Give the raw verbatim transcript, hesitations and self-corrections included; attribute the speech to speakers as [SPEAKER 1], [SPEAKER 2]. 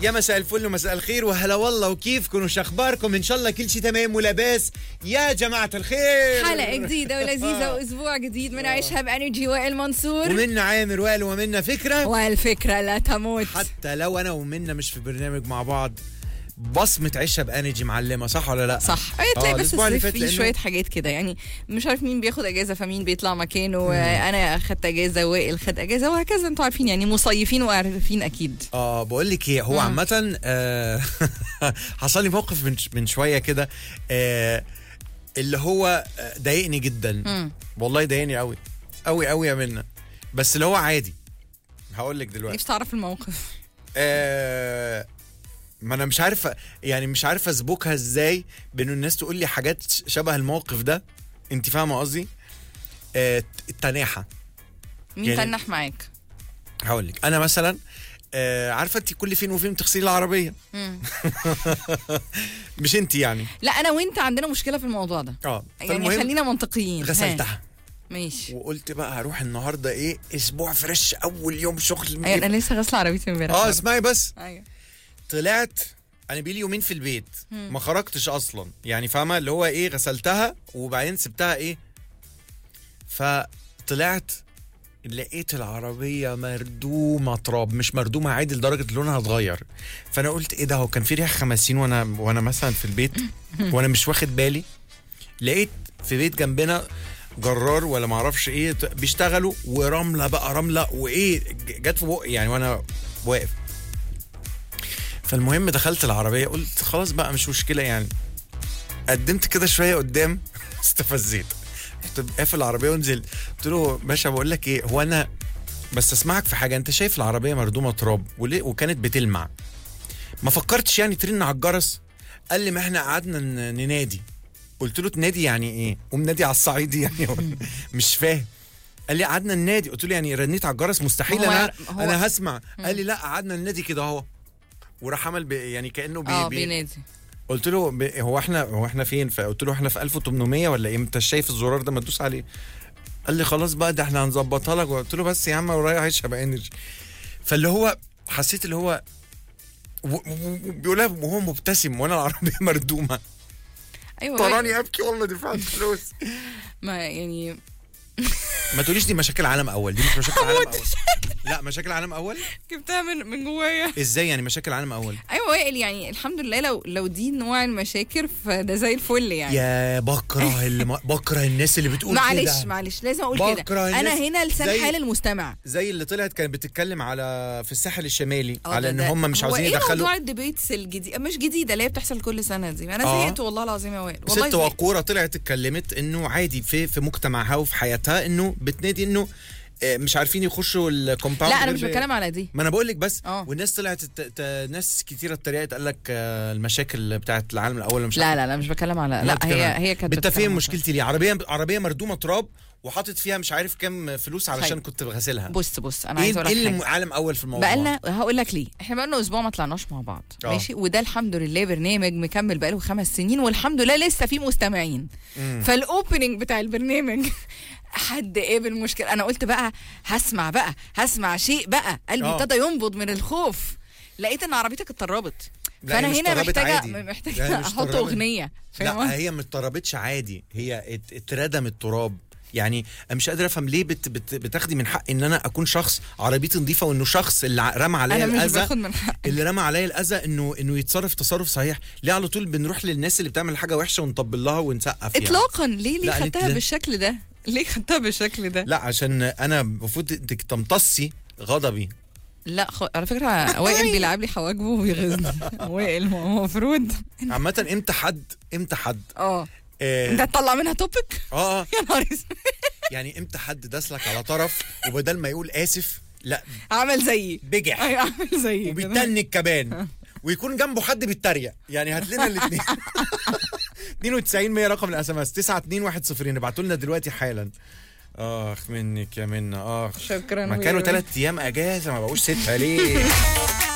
[SPEAKER 1] يا مساء الفل ومساء الخير وهلا والله، وكيفكم وش اخباركم؟ ان شاء الله كل شيء تمام ولاباس يا جماعه الخير.
[SPEAKER 2] حلقه جديده ولذيذه واسبوع جديد من عيشها بانرجي. وائل منصور
[SPEAKER 1] ومنا عامر وائل ومنا فكره،
[SPEAKER 2] والفكره لا تموت.
[SPEAKER 1] حتى لو انا ومنا مش في برنامج مع بعض بصمة عيشها بانرجي معلمه، صح ولا لا؟
[SPEAKER 2] صح. ايه تلاقي
[SPEAKER 1] آه
[SPEAKER 2] بس الصيف فيه شويه حاجات كده، يعني مش عارف مين بياخد اجازه فمين بيطلع مكانه. انا اخدت اجازه، وائل خد اجازه، وهكذا. انتوا عارفين يعني مصيفين وعارفين اكيد.
[SPEAKER 1] اه بقول لك ايه، هو عامه آه حصل لي موقف من من شويه كده، آه اللي هو ضايقني جدا.
[SPEAKER 2] مم.
[SPEAKER 1] والله ضايقني قوي قوي قوي يا منى، بس اللي هو عادي. هقول لك دلوقتي.
[SPEAKER 2] نفسي تعرف الموقف.
[SPEAKER 1] آه ما انا مش عارفه، يعني مش عارفه اسبكها ازاي بانه الناس تقول لي حاجات شبه الموقف ده. انت فاهمه قصدي؟ آه التناحه.
[SPEAKER 2] مين يعني تنح معاك؟
[SPEAKER 1] هقول لك انا مثلا، آه عارفه انت كل فين وفين بتغسلي العربيه. مش انت يعني؟
[SPEAKER 2] لا انا وانت عندنا مشكله في الموضوع ده.
[SPEAKER 1] اه
[SPEAKER 2] يعني خلينا منطقيين.
[SPEAKER 1] غسلتها
[SPEAKER 2] ماشي،
[SPEAKER 1] وقلت بقى هروح النهارده ايه، اسبوع فريش، اول يوم شغل.
[SPEAKER 2] ايوه انا لسه غسله عربيتي امبارح.
[SPEAKER 1] اه اسمعي بس.
[SPEAKER 2] ايوه
[SPEAKER 1] طلعت انا بيلي يومين في البيت، ما خرجتش اصلا، يعني فاهمه اللي هو ايه، غسلتها وبعدين سبتها ايه. فطلعت لقيت العربيه مردومه تراب، مش مردومه عادي لدرجه لونها اتغير. فانا قلت ايه ده، هو كان في ريحه خمسين وانا وانا مثلا في البيت وانا مش واخد بالي. لقيت في بيت جنبنا جرار ولا ما اعرفش ايه بيشتغلوا، ورمله بقى رمله وايه جت في بقي يعني وانا واقف. فالمهم دخلت العربيه، قلت خلاص بقى مش مشكله يعني. قدمت كده شويه قدام استفزيت، كنت قافل العربيه ونزلت. قلت له باشا بقول لك ايه، هو انا بس اسمعك في حاجه، انت شايف العربيه مردومه تراب وليه وكانت بتلمع، ما فكرتش يعني ترن على الجرس؟ قال لي ما احنا قعدنا ننادي. قلت له تنادي يعني ايه؟ قوم نادي على الصعيدي يعني مش فاهم. قال لي قعدنا ننادي. قلت له يعني رنيت على الجرس مستحيل انا انا هسمع. قال لي لا قعدنا ننادي كده اهو، وراح عمل يعني كانه بي
[SPEAKER 2] اه
[SPEAKER 1] بي
[SPEAKER 2] بينادي.
[SPEAKER 1] قلت له ب... هو احنا هو احنا فين؟ فقلت له احنا في ألف وثمانمية ولا ايه؟ انت شايف الزرار ده ما تدوس عليه. قال لي خلاص بقى ده احنا هنظبطها لك. قلت له بس يا عم ورايا عيشها بانرجي. فاللي هو حسيت اللي هو و... و... بيقولها وهو مبتسم وانا العربيه مردومه.
[SPEAKER 2] ايوه
[SPEAKER 1] طراني ابكي والله، دفعت فلوس.
[SPEAKER 2] ما يعني
[SPEAKER 1] ما تقوليش دي مشاكل عالم اول، دي مش مشاكل عالم اول. لا مشاكل عالم اول
[SPEAKER 2] جبتها من من جوايا.
[SPEAKER 1] ازاي يعني مشاكل عالم اول؟
[SPEAKER 2] ايوه وائل يعني الحمد لله لو لو دي نوع المشاكل فده زي الفل يعني.
[SPEAKER 1] يا بكره اللي ما بكره الناس اللي بتقول كده.
[SPEAKER 2] معلش معلش لازم اقول كده، انا هنا لسان حال المستمع.
[SPEAKER 1] زي اللي طلعت كانت بتتكلم على في الساحل الشمالي على ان هم مش عاوزين يدخلوا.
[SPEAKER 2] ايه موضوع الديبيتس الجديده مش جديده اللي هي بتحصل كل سنه دي؟ انا
[SPEAKER 1] آه.
[SPEAKER 2] زهقت والله العظيم يا وائل. والله
[SPEAKER 1] ست وقوره طلعت اتكلمت انه عادي في في مجتمعها وفي حياتها انه بتنادي انه مش عارفين يخشوا الكومباوند.
[SPEAKER 2] لا انا مش بتكلم على دي،
[SPEAKER 1] ما انا بقول لك بس.
[SPEAKER 2] أوه.
[SPEAKER 1] والناس طلعت الت... ناس كتيره اتريقت قال لك المشاكل بتاعت العالم الاول مش
[SPEAKER 2] لا لا لا مش بتكلم على لا هي هي كانت
[SPEAKER 1] بالتفاهم. مشكلتي ليه عربيه عربيه مردومه تراب وحاطط فيها مش عارف كام فلوس علشان خي. كنت بغسلها.
[SPEAKER 2] بص بص انا عايز اقول لك
[SPEAKER 1] ايه اللي عالم اول في الموضوع؟
[SPEAKER 2] بقالنا هقول لك ليه، احنا بقالنا اسبوع ما طلعناش مع بعض. أوه. ماشي، وده الحمد لله برنامج مكمل بقاله خمس سنين والحمد لله لسه في مستمعين. فالاوبننج بتاع البرنامج حد قابل مشكله، انا قلت بقى هسمع بقى هسمع شيء بقى، قلبي ابتدى ينبض من الخوف. لقيت ان عربيتك اتطربت، فانا هنا محتاجه عادي. محتاجه احط اغنيه.
[SPEAKER 1] لا هي ما اتطربتش عادي، هي اتردم التراب. يعني انا مش قادر افهم ليه بت بت بتاخدي من حق ان انا اكون شخص عربيتي نظيفه، وانه شخص اللي رمى عليا الاذى اللي رمى عليا الاذى انه انه يتصرف تصرف صحيح. ليه على طول بنروح للناس اللي بتعمل حاجه وحشه ونطبل لها ونسقف يعني؟
[SPEAKER 2] اطلاقا. ليه ليه خدتها بالشكل ده؟ ليه خدتها بالشكل ده؟
[SPEAKER 1] لا عشان انا المفروض انك تمتصي غضبي.
[SPEAKER 2] لا خ... على فكره وائل بيلعب لي حواجبه وبيغيظني. وائل المفروض
[SPEAKER 1] عامه امتى حد امتى حد
[SPEAKER 2] اه انت هتطلع منها توبك؟
[SPEAKER 1] اه
[SPEAKER 2] يا نهار اسود.
[SPEAKER 1] يعني امتى حد داسلك على طرف وبدل ما يقول اسف لا
[SPEAKER 2] عمل زيي
[SPEAKER 1] بجح.
[SPEAKER 2] ايوه عمل زيي
[SPEAKER 1] وبيتنك كمان ويكون جنبه حد بيتريق. يعني هات لنا الاثنين. اتنين وتسعين مية رقم الاس ام اس تسعة اتنين واحد صفر ابعتوا لنا دلوقتي حالا. اخ منك يا منى اخ.
[SPEAKER 2] شكرا.
[SPEAKER 1] ما كانوا ثلاث ايام اجازه ما بقوش ستة ليه؟